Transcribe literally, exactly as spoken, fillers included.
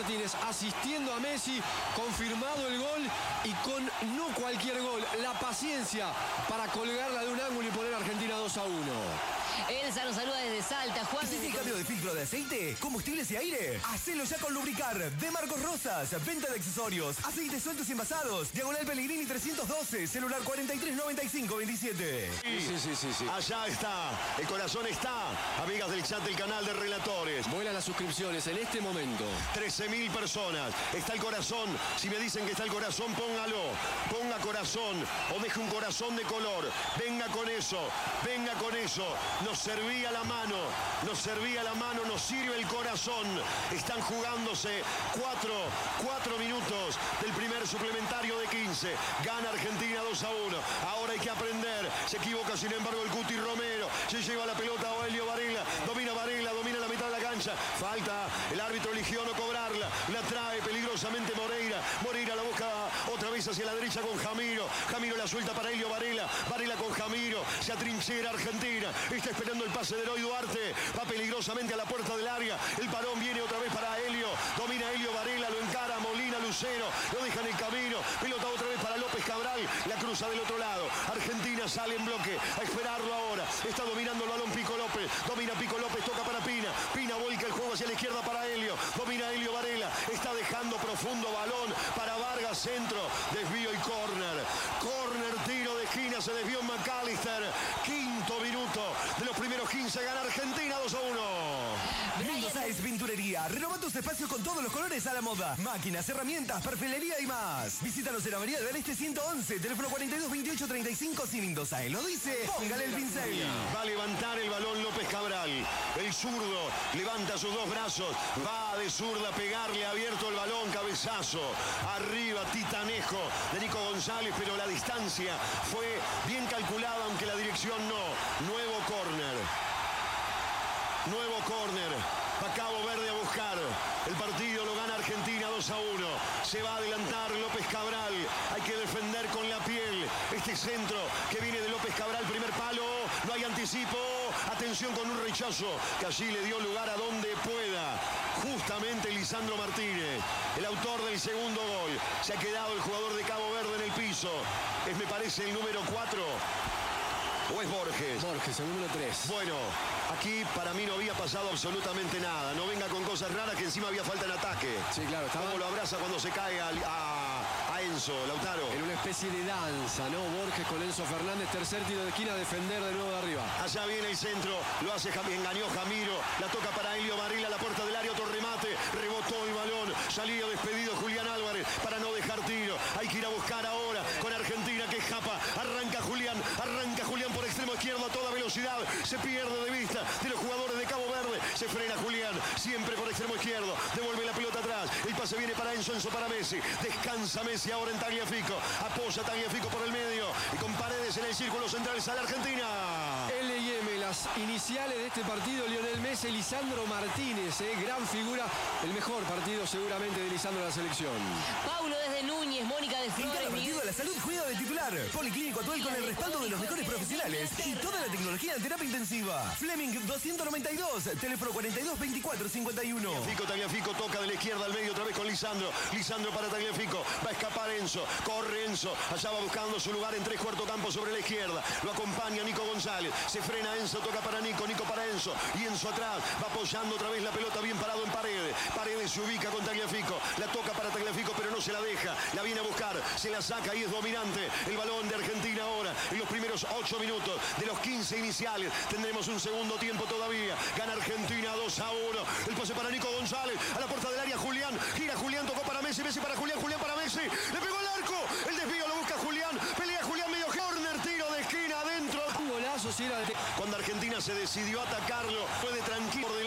Martínez asistiendo a Messi, confirmado el gol y con no cualquier gol, la paciencia para colgarla de un ángulo y poner a Argentina dos a uno. Elsa nos saluda desde Salta. Juan. ¿Hiciste el cambio de filtro de aceite, combustibles y aire? Hacelo ya con Lubricar de Marcos Rosas. Venta de accesorios, aceites sueltos y envasados. Diagonal Pellegrini trescientos doce, celular cuarenta y tres noventa y cinco veintisiete. Sí, sí, sí, sí, sí. Allá está, el corazón está. Amigas del chat del canal de Relatores. Vuelan las suscripciones en este momento. trece mil personas. Está el corazón. Si me dicen que está el corazón, póngalo. Ponga corazón o deje un corazón de color. Venga con eso, venga con eso. Nos servía la mano, nos servía la mano, nos sirve el corazón. Están jugándose cuatro, cuatro minutos del primer suplementario de quince. Gana Argentina dos a uno. Ahora hay que aprender. Se equivoca sin embargo el Cuti Romero. Se lleva la pelota a Helio Varela. Domina Varela, domina la mitad de la cancha. Falta, el árbitro eligió no cobrarla. La trae peligrosamente Moreira. Moreira la busca otra vez hacia la derecha con Jamiro. Jamiro la suelta para Helio Varela. Varela con Jamiro. Se atrinchera Argentina. Está esperando el pase de Eloy Duarte. Va peligrosamente a la puerta del área. El parón viene otra vez para Helio. Domina Helio Varela. Lo encara Molina Lucero. Lo deja en el camino. Pelota otra vez para López Cabral. La cruza del otro lado. Argentina sale en bloque. A esperarlo ahora. Está dominando el balón Pico López. Domina Pico López. Toca para Pina. Pina volca el juego hacia la izquierda para Helio. Domina Helio Varela. Está dejando profundo balón para Vargas. Centro. Desvío y córner. Córner, tiro de esquina. Se desvió McAllister. Quinto minuto de los primeros quince. Gana Argentina dos a uno. Mendoza es Pinturería. Renova tus espacios con todos los colores a la moda. Máquinas, herramientas, perfilería y más. Visítanos en Avenida del Este ciento once. Teléfono cuarenta y dos veintiocho treinta y cinco. Si Mendoza él lo dice, póngale el pincel. Va a levantar el balón López Cabral. El zurdo levanta sus dos brazos. Va de zurda a pegarle abierto el balón. Cabezazo. Arriba, titanejo de Nico González. Pero la distancia fue bien calculada, aunque la dirección no. Nuevo córner. Nuevo córner. Va Cabo Verde a buscar. El partido lo gana Argentina dos a uno. Se va a adelantar López Cabral. Hay que defender con la piel. Este centro que viene de López Cabral. Primer palo. No hay anticipo. Atención con un rechazo que allí le dio lugar a donde pueda. Justamente Lisandro Martínez, el autor del segundo gol. Se ha quedado el jugador de Cabo Verde en el piso. Es, me parece, el número cuatro. ¿O es Borges? Borges, el número tres. Bueno, aquí para mí no había pasado absolutamente nada. No venga con cosas raras, que encima había falta en ataque. Sí, claro. Estaba... ¿Cómo lo abraza cuando se cae a, a, a Enzo, Lautaro? En una especie de danza, ¿no? Borges con Enzo Fernández, tercer tiro de esquina, a defender de nuevo de arriba. Allá viene el centro, lo hace, engañó Jamiro, la toca para Helio Varela, la puerta del área, otro remate, rebotó el balón, salía despedido Julián Álvarez para no dejar tiro. Hay que ir a buscar ahora con Argentina que escapa. Arranca Julián, arranca Julián por extremo izquierdo a toda velocidad. Se pierde de vista de los jugadores de Cabo Verde. Se frena Julián, siempre por extremo izquierdo. Devuelve la pelota atrás. El pase viene para Enzo, Enzo para Messi. Descansa Messi ahora en Tagliafico. Apoya Tagliafico por el medio. Y con Paredes en el círculo central sale Argentina. L y M, las iniciales de este partido, Lionel Messi, Lisandro Martínez, eh, gran figura. El mejor partido seguramente de Lisandro en la selección. Paulo desde Núñez, Mónica de En Flores. cada partido de la salud juega de titular. Policlínico Atuel con el respaldo de los mejores profesionales y toda la tecnología en terapia intensiva. Fleming doscientos noventa y dos, teléfono cuarenta y dos veinticuatro cincuenta y uno. Tagliafico, Tagliafico toca de la izquierda al medio otra vez con Lisandro. Lisandro para Tagliafico. Va a escapar Enzo. Corre Enzo. Allá va buscando su lugar en tres cuartos campo sobre la izquierda. Lo acompaña Nico González. Se frena Enzo, toca para Nico. Nico para Enzo. Y Enzo atrás. Va apoyando otra vez la pelota bien parado en Paredes. Paredes se ubica con Tagliafico. La toca para Tagliafico, pero no se la deja. La viene a buscar. Se la saca y es dominante. El balón de Argentina ahora. En los primeros ocho minutos de los quince iniciales. Tendremos un segundo tiempo todavía. Gana Argentina dos a uno. El pase para Nico González. A la puerta del área Julián. Gira Julián, tocó para Messi. Messi para Julián. Julián para Messi. Le pegó al arco. El desvío lo busca Julián. Pelea Julián medio corner. Tiro de esquina adentro. Un golazo, si era de... Cuando Argentina se decidió a atacarlo, fue de tranquilo.